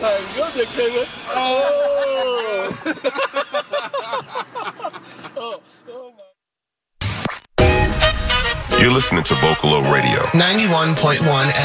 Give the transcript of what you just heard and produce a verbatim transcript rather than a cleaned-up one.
Go there, Kevin. Oh. oh. Oh my. You're listening to Vocalo Radio. ninety-one point one